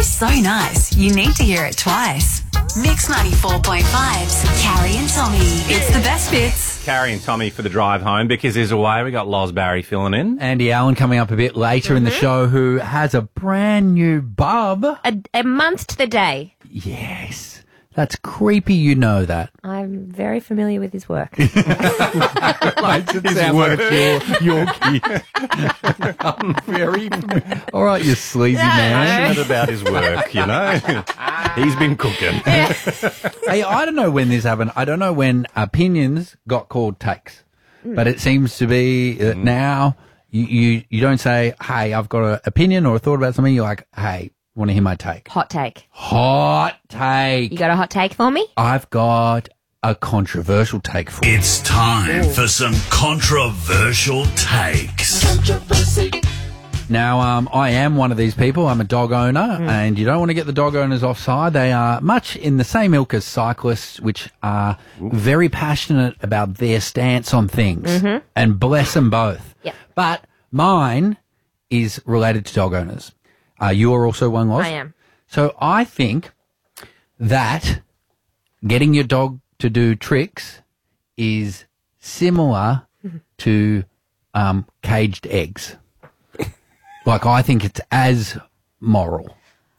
so nice, you need to hear it twice. Mix 94.5's Carrie and Tommy. It's the best bits. Carrie and Tommy for the drive home. Because is away. We got Loz Barry filling in. Andy Allen coming up a bit later in the show, who has a brand new bub. A month to the day. Yes. That's creepy, you know that. I'm very familiar with his work. Like it sound like your Yorkie. I'm very familiar. All right, you sleazy man. Passionate about his work, you know. He's been cooking. Hey, I don't know when this happened. I don't know when opinions got called takes. But it seems to be that now you don't say, hey, I've got an opinion or a thought about something. You're like, hey, want to hear my take? Hot take. Hot take. You got a hot take for me? I've got a controversial take for you. It's time for some controversial takes. Now, I am one of these people. I'm a dog owner, and you don't want to get the dog owners offside. They are much in the same ilk as cyclists, which are very passionate about their stance on things, and bless them both. Yep. But mine is related to dog owners. You are also one, Loz? I am. So I think that getting your dog to do tricks is similar to caged eggs. Like, I think it's as moral.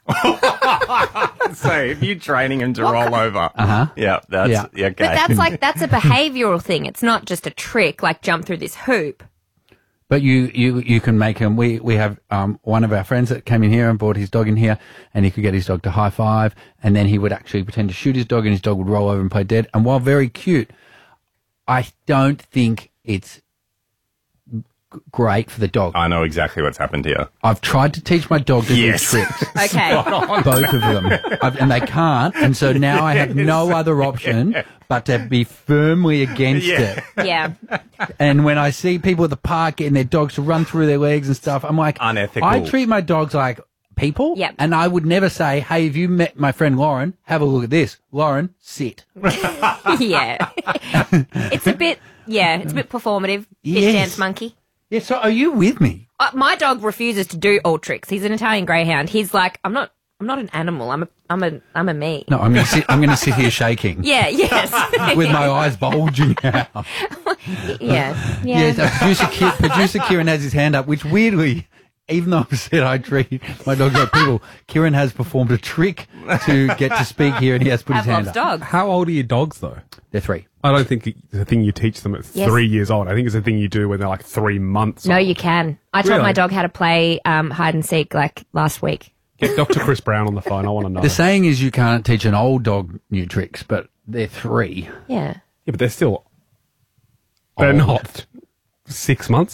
So if you're training him to roll over. Yeah, that's okay. But that's a behavioural thing. It's not just a trick, like jump through this hoop. But you can make him. We have one of our friends that came in here and brought his dog in here, and he could get his dog to high five, and then he would actually pretend to shoot his dog, and his dog would roll over and play dead. And while very cute, I don't think it's great for the dog. I know exactly what's happened here. I've tried to teach my dog to do tricks. Okay. Both of them. And they can't. And so now I have no other option but to be firmly against it. Yeah. And when I see people at the park getting their dogs to run through their legs and stuff, I'm like, unethical. I treat my dogs like people. Yep. And I would never say, hey, have you met my friend Lauren? Have a look at this. Lauren, sit. Yeah. It's a bit performative. Yes. His dance monkey. Yeah, so are you with me? My dog refuses to do all tricks. He's an Italian Greyhound. He's like, I'm not an animal. I'm a me. No, I'm going to sit here shaking. Yeah. Yes. With my eyes bulging out. Yeah. Yeah. Producer Kieran has his hand up, which weirdly, even though I've said I treat my dogs like people, Kieran has performed a trick to get to speak here, and he has put his hand Pavlov's up. dog. How old are your dogs, though? They're 3. I don't think it's a thing you teach them at 3 years old. I think it's a thing you do when they're like 3 months No, old. you can. I taught Really? my dog how to play hide and seek like last week. Get Dr. Chris Brown on the phone. I want to know. The saying is you can't teach an old dog new tricks, but they're 3. Yeah. Yeah, but they're still... They're not 6 months